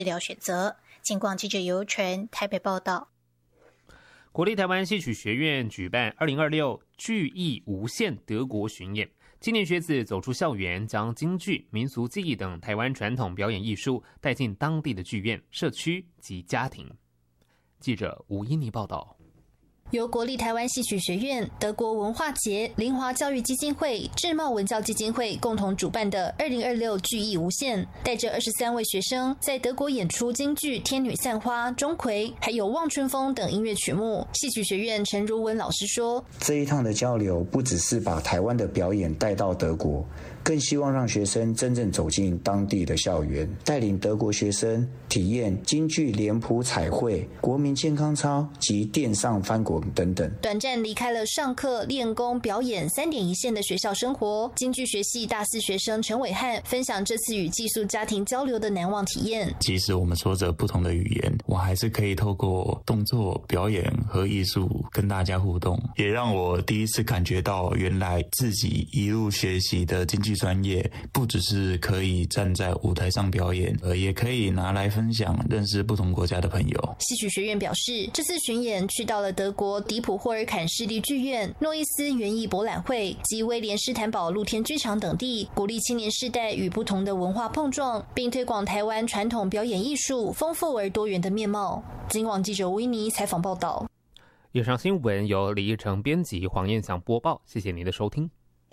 疗选择。警广记者尤纯台北报道。 国立台湾戏曲学院举办2026剧艺无限德国巡演，青年学子走出校园，将京剧、民俗技艺等台湾传统表演艺术带进当地的剧院、社区及家庭。记者吴依妮报道。 由国立台湾戏曲学院、德国文化节、林华教育基金会、智茂文教基金会共同主办的2026剧艺无限，带着23位学生在德国演出京剧《天女散花》、钟馗，还有《望春风》等音乐曲目。戏曲学院陈如文老师说：“ 这一趟的交流不只是把台湾的表演带到德国，更希望让学生真正走进当地的校园，带领德国学生体验京剧脸谱彩绘、国民健康操及垫上翻滚等等。 短暂离开了上课、练功、表演3点一线的学校生活，京剧学系大4学生陈伟汉分享这次与寄宿家庭交流的难忘体验。 即使我们说着不同的语言，我还是可以透过动作、表演和艺术跟大家互动，也让我第一次感觉到原来自己一路学习的京剧专业不只是可以站在舞台上表演，也可以拿来分享，认识不同国家的朋友。 戏曲学院表示，这次巡演去到了德国迪普霍尔坎市立剧院、诺伊斯园艺博览会及威廉士坦堡露天剧场等地，鼓励青年世代与不同的文化碰撞，并推广台湾传统表演艺术丰富而多元的面貌。警广记者吴依妮采访报道。 以上新闻由李义成编辑，黄燕祥播报。谢谢您的收听。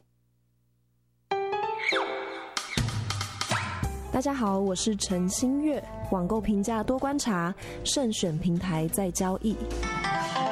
大家好，我是陈新月。网购评价多观察，慎选平台再交易。